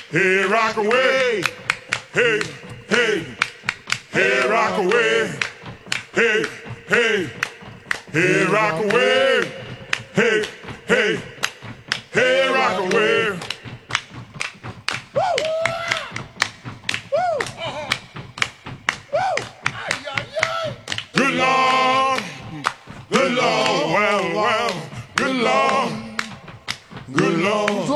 Hey, rock away. Hey, hey, hey, rock away. Hey, hey, hey, rock away. Hey, hey, hey, rock away. Good Lord, good Lord, well, good Lord, good Lord.